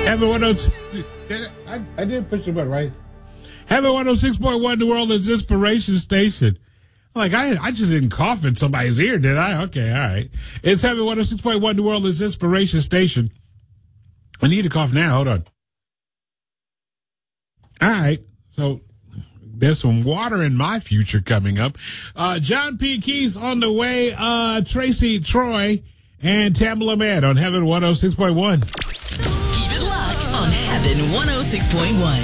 Heaven 106. I did push the button, right? Heaven 106.1, New Orleans Inspiration Station. Like, I just didn't cough in somebody's ear, did I? Okay, all right. It's Heaven 106.1, New Orleans Inspiration Station. I need to cough now. Hold on. All right. So there's some water in my future coming up. John P. Keys on the way. Tracy Troy and Tamala Mann on Heaven 106.1. Keep it locked on Heaven 106.1.